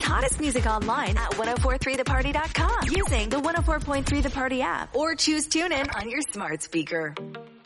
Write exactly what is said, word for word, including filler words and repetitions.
hottest music online at ten forty-three the party dot com using the one oh four point three The Party app or choose TuneIn on your smart speaker.